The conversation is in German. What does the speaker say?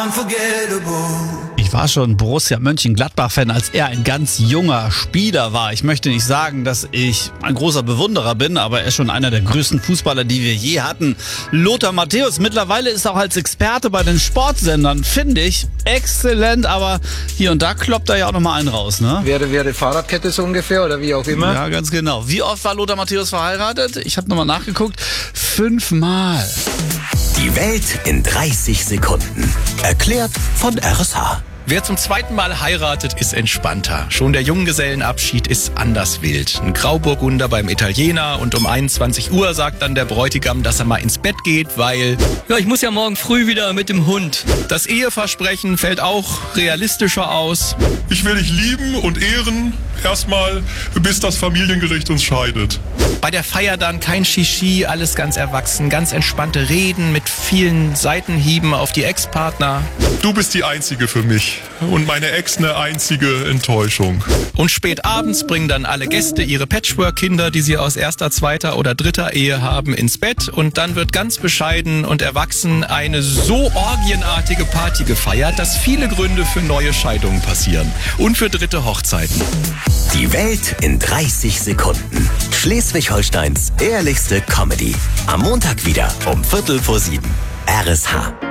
Ich war schon Borussia Mönchengladbach-Fan, als er ein ganz junger Spieler war. Ich möchte nicht sagen, dass ich ein großer Bewunderer bin, aber er ist schon einer der größten Fußballer, die wir je hatten. Lothar Matthäus mittlerweile ist auch als Experte bei den Sportsendern, finde ich, exzellent, aber hier und da kloppt er ja auch nochmal einen raus, ne? Wäre Fahrradkette so ungefähr oder wie auch immer? Ja, ganz genau. Wie oft war Lothar Matthäus verheiratet? Ich habe nochmal nachgeguckt. 5-mal. Die Welt in 30 Sekunden. Erklärt von RSH. Wer zum zweiten Mal heiratet, ist entspannter. Schon der Junggesellenabschied ist anders wild. Ein Grauburgunder beim Italiener und um 21 Uhr sagt dann der Bräutigam, dass er mal ins Bett geht, weil... Ja, ich muss ja morgen früh wieder mit dem Hund. Das Eheversprechen fällt auch realistischer aus. Ich will dich lieben und ehren, erstmal bis das Familiengericht uns scheidet. Bei der Feier dann kein Shishi, alles ganz erwachsen, ganz entspannte Reden mit vielen Seitenhieben auf die Ex-Partner. Du bist die Einzige für mich und meine Ex eine einzige Enttäuschung. Und spät abends bringen dann alle Gäste ihre Patchwork-Kinder, die sie aus erster, zweiter oder dritter Ehe haben, ins Bett. Und dann wird ganz bescheiden und erwachsen eine so orgienartige Party gefeiert, dass viele Gründe für neue Scheidungen passieren. Und für dritte Hochzeiten. Die Welt in 30 Sekunden. Schleswig-Holsteins ehrlichste Comedy. Am Montag wieder um 6:45. RSH.